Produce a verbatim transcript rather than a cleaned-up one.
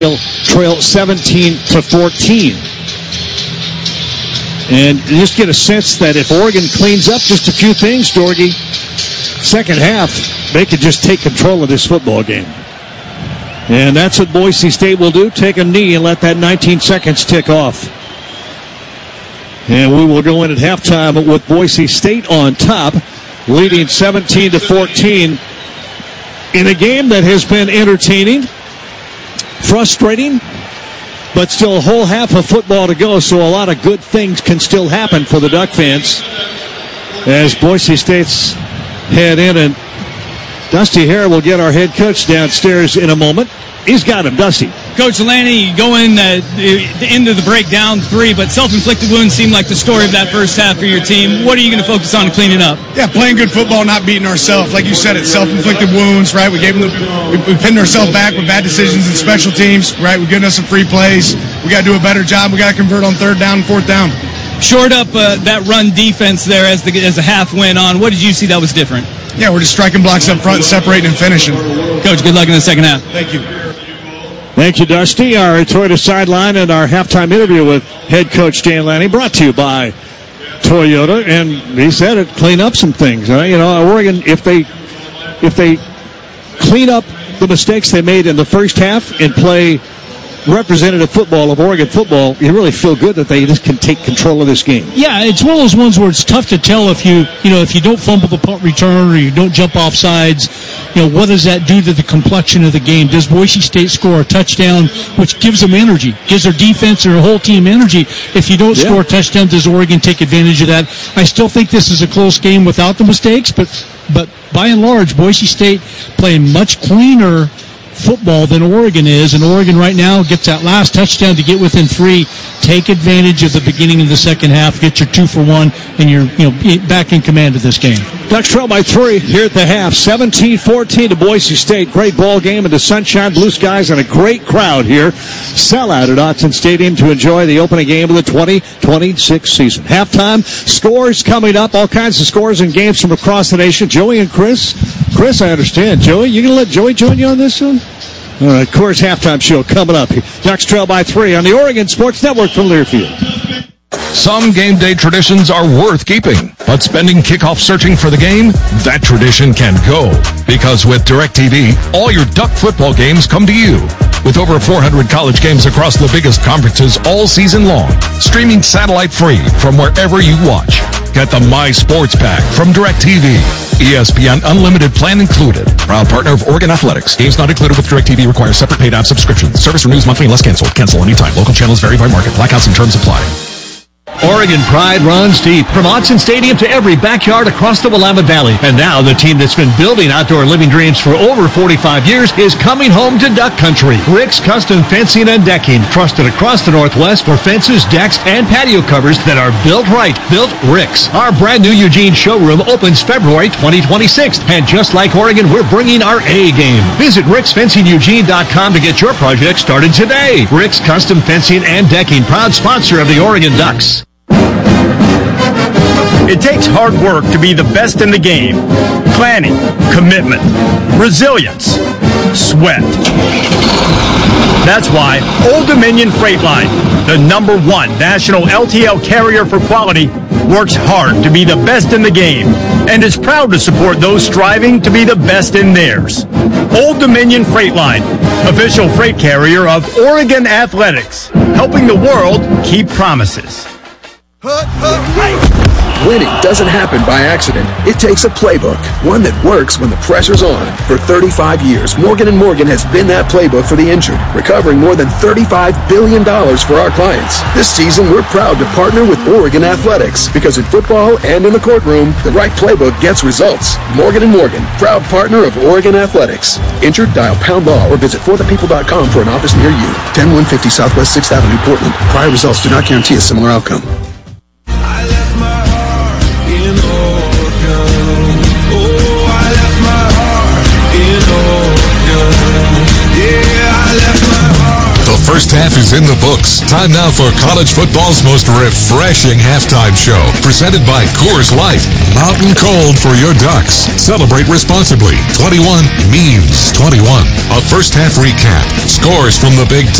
trail seventeen to fourteen. And you just get a sense that if Oregon cleans up just a few things, Dorgy, second half, they could just take control of this football game. And that's what Boise State will do, take a knee and let that nineteen seconds tick off. And we will go in at halftime with Boise State on top, leading seventeen to fourteen in a game that has been entertaining, frustrating, but still a whole half of football to go, so a lot of good things can still happen for the Duck fans as Boise State's head in. And Dusty Hare will get our head coach downstairs in a moment. He's got him, Dusty. Coach Lanny going uh, the end of the break down three, but self-inflicted wounds seem like the story of that first half for your team. What are you going to focus on cleaning up? Yeah, playing good football, not beating ourselves. Like you said, it's self-inflicted wounds, right? We gave them the, we, we pinned ourselves back with bad decisions in special teams, right? We're getting us some free plays. We got to do a better job. We got to convert on third down and fourth down. Shored up uh, that run defense there as the as the half went on. What did you see that was different? Yeah, we're just striking blocks up front and separating and finishing. Coach, good luck in the second half. Thank you. Thank you, Dusty. Our Toyota sideline and our halftime interview with head coach Dan Lanny brought to you by Toyota. And he said it, clean up some things. Uh, you know, Oregon, if they if they clean up the mistakes they made in the first half and play representative football of Oregon football, you really feel good that they just can take control of this game. Yeah, it's one of those ones where it's tough to tell if you, you know, if you don't fumble the punt return or you don't jump off sides, you know, what does that do to the complexion of the game? Does Boise State score a touchdown, which gives them energy, gives their defense or their whole team energy? If you don't yeah. score a touchdown, does Oregon take advantage of that? I still think this is a close game without the mistakes, but, but by and large, Boise State playing much cleaner football than Oregon is, and Oregon right now gets that last touchdown to get within three. Take advantage of the beginning of the second half, get your two for one, and you're you know back in command of this game. Ducks trail by three here at the half, seventeen fourteen to Boise State. Great ball game in the sunshine, blue skies, and a great crowd here. Sellout at Autzen Stadium to enjoy the opening game of the twenty twenty-six season. Halftime scores coming up, all kinds of scores and games from across the nation. Joey and Chris. Chris, I understand. Joey, you going to let Joey join you on this one? All right, Coors halftime show coming up. Ducks trail by three on the Oregon Sports Network from Learfield. Some game day traditions are worth keeping, but spending kickoff searching for the game, that tradition can go. Because with DirecTV, all your Duck football games come to you. With over four hundred college games across the biggest conferences all season long, streaming satellite free from wherever you watch. Get the My Sports Pack from DirecTV. E S P N Unlimited plan included. Proud partner of Oregon Athletics. Games not included with DirecTV require separate paid app subscription. Service renews monthly unless canceled. Cancel anytime. Local channels vary by market. Blackouts and terms apply. Oregon pride runs deep from Autzen Stadium to every backyard across the Willamette Valley. And now the team that's been building outdoor living dreams for over forty-five years is coming home to Duck Country. Rick's Custom Fencing and Decking, trusted across the Northwest for fences, decks, and patio covers that are built right. Built Rick's. Our brand new Eugene showroom opens February twenty twenty-six. And just like Oregon, we're bringing our A game. Visit ricks fencing eugene dot com to get your project started today. Rick's Custom Fencing and Decking, proud sponsor of the Oregon Ducks. It takes hard work to be the best in the game. Planning, commitment, resilience, sweat. That's why Old Dominion Freight Line, the number one national L T L carrier for quality, works hard to be the best in the game and is proud to support those striving to be the best in theirs. Old Dominion Freight Line, official freight carrier of Oregon Athletics, helping the world keep promises. Winning doesn't happen by accident. It takes a playbook, one that works when the pressure's on. For thirty-five years, Morgan and Morgan has been that playbook for the injured, recovering more than thirty-five billion dollars for our clients. This season, we're proud to partner with Oregon Athletics, because in football and in the courtroom, the right playbook gets results. Morgan and Morgan, proud partner of Oregon Athletics. Injured? Dial pound law or visit for the people dot com for an office near you. ten one fifty Southwest sixth Avenue, Portland. Prior results do not guarantee a similar outcome. first half is in the books. Time now for college football's most refreshing halftime show. Presented by Coors Light. Mountain cold for your Ducks. Celebrate responsibly. twenty-one means twenty-one. A first half recap. Scores from the Big Ten.